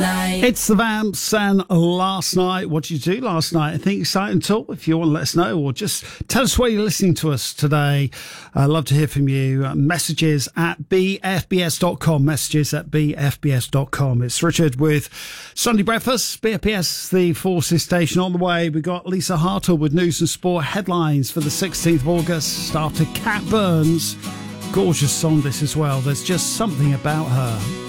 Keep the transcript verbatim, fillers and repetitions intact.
night. It's the Vamps and Last Night. What did you do last night? Anything exciting at all? If you want to let us know, or just tell us where you're listening to us today. I'd love to hear from you. Uh, messages at b f b s dot com. Messages at b f b s dot com. It's Richard with Sunday Breakfast. B F B S, the Forces Station. On the way, we've got Lisa Hartle with news and sport headlines for the sixteenth of August. After Cat Burns. Gorgeous song this as well. There's just something about her.